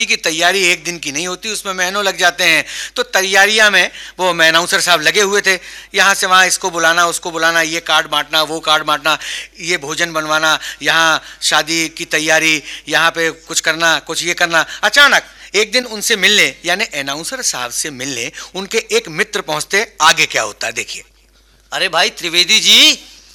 की तैयारी एक दिन की नहीं होती, उसमें महीनों लग जाते हैं। तो तैयारियां में वो अनाउंसर साहब लगे हुए थे, यहाँ से वहाँ इसको बुलाना, उसको बुलाना, ये कार्ड बांटना, वो कार्ड बांटना, ये भोजन बनवाना, यहाँ शादी की तैयारी, यहाँ पे कुछ करना, कुछ ये करना। अचानक एक दिन उनसे मिलने, यानी अनाउंसर साहब से मिलने उनके एक मित्र पहुंचते। आगे क्या होता है देखिए। अरे भाई त्रिवेदी जी,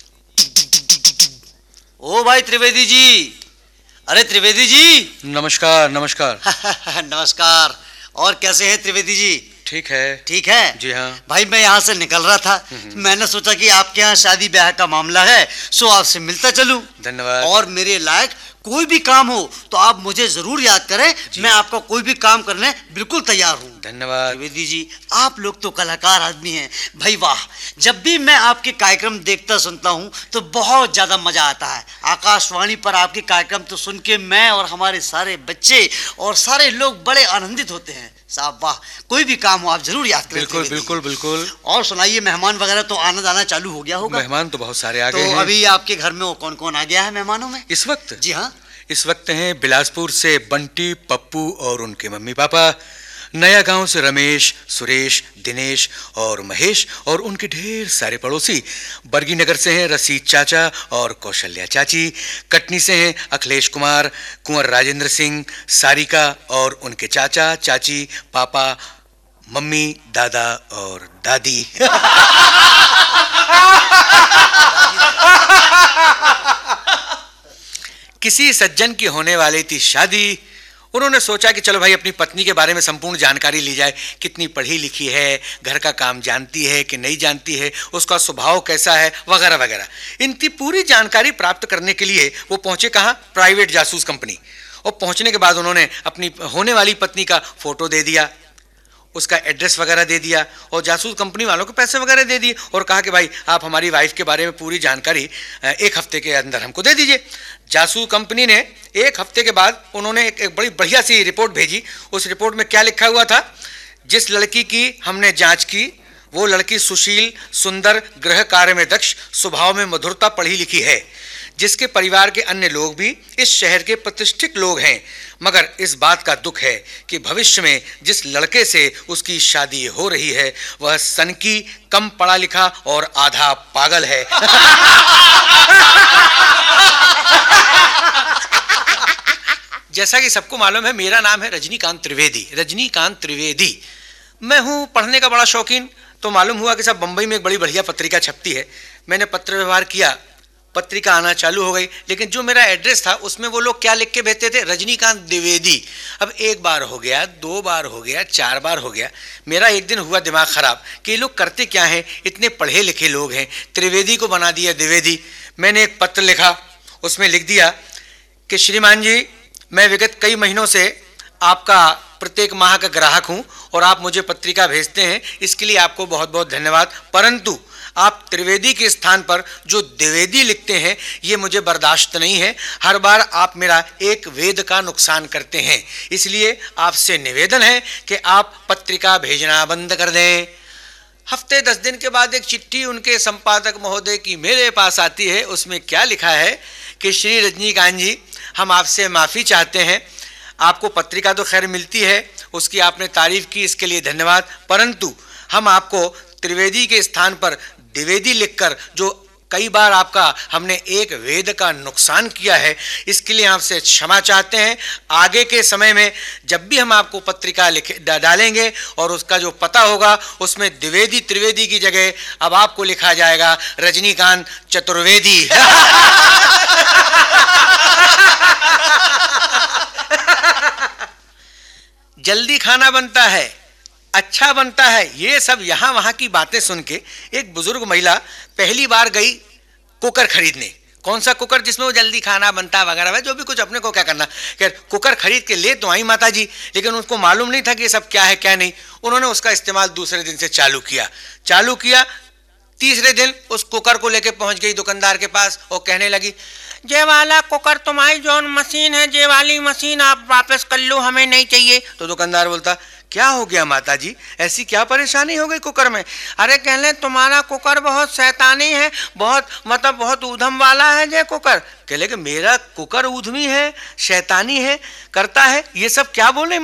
ओ भाई त्रिवेदी जी, अरे त्रिवेदी जी। नमस्कार नमस्कार। नमस्कार। और कैसे हैं त्रिवेदी जी? ठीक है। ठीक है जी हाँ भाई, मैं यहाँ से निकल रहा था, मैंने सोचा कि आपके यहाँ शादी ब्याह का मामला है, सो आपसे मिलता चलूं। धन्यवाद। और मेरे लायक कोई भी काम हो तो आप मुझे जरूर याद करें, मैं आपका कोई भी काम करने बिल्कुल तैयार हूँ। धन्यवाद। त्रिवेदी जी, आप लोग तो कलाकार आदमी हैं भाई, वाह। जब भी मैं आपके कार्यक्रम देखता सुनता हूँ तो बहुत ज्यादा मजा आता है। आकाशवाणी पर आपके कार्यक्रम तो सुन के मैं और हमारे सारे बच्चे और सारे लोग बड़े आनंदित होते हैं। साहब वाह, कोई भी काम हो आप जरूर याद करें। बिल्कुल बिल्कुल बिल्कुल। और सुनाइए, मेहमान वगैरह तो आना जाना चालू हो गया होगा? मेहमान तो बहुत सारे आ गए तो हैं। अभी आपके घर में कौन कौन आ गया है मेहमानों में इस वक्त? जी हाँ, इस वक्त हैं बिलासपुर से बंटी, पप्पू और उनके मम्मी पापा, नया गांव से रमेश, सुरेश, दिनेश और महेश और उनके ढेर सारे पड़ोसी। बरगी नगर से हैं रसीद चाचा और कौशल्या चाची, कटनी से हैं अखिलेश कुमार, कुंवर राजेंद्र सिंह, सारिका और उनके चाचा चाची, पापा, मम्मी, दादा और दादी। किसी सज्जन की होने वाली थी शादी। उन्होंने सोचा कि चलो भाई अपनी पत्नी के बारे में संपूर्ण जानकारी ली जाए, कितनी पढ़ी लिखी है, घर का काम जानती है कि नहीं जानती है, उसका स्वभाव कैसा है, वगैरह वगैरह। इनकी पूरी जानकारी प्राप्त करने के लिए वो पहुंचे कहाँ? प्राइवेट जासूस कंपनी। और पहुंचने के बाद उन्होंने अपनी होने वाली पत्नी का फोटो दे दिया, उसका एड्रेस वगैरह दे दिया और जासूस कंपनी वालों को पैसे वगैरह दे दिए और कहा कि भाई आप हमारी वाइफ के बारे में पूरी जानकारी एक हफ्ते के अंदर हमको दे दीजिए। जासूस कंपनी ने एक हफ्ते के बाद उन्होंने एक बड़ी बढ़िया सी रिपोर्ट भेजी। उस रिपोर्ट में क्या लिखा हुआ था? जिस लड़की की हमने जांच की वो लड़की सुशील, सुंदर, गृह कार्य में दक्ष, स्वभाव में मधुरता, पढ़ी लिखी है, जिसके परिवार के अन्य लोग भी इस शहर के प्रतिष्ठित लोग हैं। मगर इस बात का दुख है कि भविष्य में जिस लड़के से उसकी शादी हो रही है वह सनकी, कम पढ़ा लिखा और आधा पागल है। जैसा कि सबको मालूम है, मेरा नाम है रजनीकांत त्रिवेदी। रजनीकांत त्रिवेदी मैं हूँ। पढ़ने का बड़ा शौकीन। तो मालूम हुआ कि सब बंबई में एक बड़ी बढ़िया पत्रिका छपती है। मैंने पत्र व्यवहार किया, पत्रिका आना चालू हो गई, लेकिन जो मेरा एड्रेस था उसमें वो लोग क्या लिख के भेजते थे? रजनीकांत द्विवेदी। अब एक बार हो गया, दो बार हो गया, चार बार हो गया। मेरा एक दिन हुआ दिमाग खराब कि ये लोग करते क्या हैं, इतने पढ़े लिखे लोग हैं, त्रिवेदी को बना दिया द्विवेदी। मैंने एक पत्र लिखा, उसमें लिख दिया कि श्रीमान जी, मैं विगत कई महीनों से आपका प्रत्येक माह का ग्राहक हूं और आप मुझे पत्रिका भेजते हैं, इसके लिए आपको बहुत बहुत धन्यवाद। परंतु आप त्रिवेदी के स्थान पर जो द्विवेदी लिखते हैं ये मुझे बर्दाश्त नहीं है। हर बार आप मेरा एक वेद का नुकसान करते हैं, इसलिए आपसे निवेदन है कि आप पत्रिका भेजना बंद कर दें। हफ्ते 10 दिन के बाद एक चिट्ठी उनके संपादक महोदय की मेरे पास आती है। उसमें क्या लिखा है कि श्री रजनीकांत जी, हम आपसे माफ़ी चाहते हैं। आपको पत्रिका तो खैर मिलती है, उसकी आपने तारीफ की, इसके लिए धन्यवाद, परंतु हम आपको त्रिवेदी के स्थान पर द्विवेदी लिखकर जो कई बार आपका हमने एक वेद का नुकसान किया है, इसके लिए आपसे क्षमा चाहते हैं। आगे के समय में जब भी हम आपको पत्रिका डालेंगे और उसका जो पता होगा उसमें द्विवेदी त्रिवेदी की जगह अब आपको लिखा जाएगा रजनीकांत चतुर्वेदी। जल्दी खाना बनता है, अच्छा बनता है, ये सब यहाँ वहाँ की बातें सुन के एक बुजुर्ग महिला पहली बार गई कुकर खरीदने। कौन सा कुकर? जिसमें वो जल्दी खाना बनता वगैरह, जो भी कुछ अपने को क्या करना। खैर कुकर खरीद के ले तो आई माता जी, लेकिन उनको मालूम नहीं था कि ये सब क्या है क्या नहीं। उन्होंने उसका इस्तेमाल दूसरे दिन से चालू किया। तीसरे दिन उस कुकर को लेके पहुंच गई दुकानदार के पास और कहने लगी, जे वाला कुकर तुम्हारी जौन मशीन है, जे वाली मशीन आप वापस कर लो, हमें नहीं चाहिए। तो दुकानदार बोलता, क्या हो गया माता जी, ऐसी क्या परेशानी हो गई कुकर में? अरे कहले तुम्हारा कुकर बहुत शैतानी है, बहुत मतलब बहुत ऊधम वाला है जे कुकर। कहले कि मेरा कुकर ऊधमी है, शैतानी है, करता है, ये सब क्या बोले